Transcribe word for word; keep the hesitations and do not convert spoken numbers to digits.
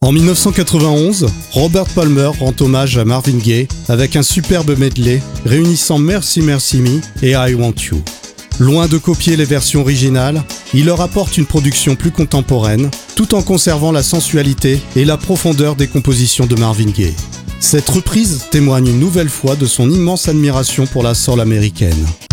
En mille neuf cent quatre-vingt-onze, Robert Palmer rend hommage à Marvin Gaye avec un superbe medley réunissant Merci Merci Me et I Want You. Loin de copier les versions originales, il leur apporte une production plus contemporaine, tout en conservant la sensualité et la profondeur des compositions de Marvin Gaye. Cette reprise témoigne une nouvelle fois de son immense admiration pour la soul américaine.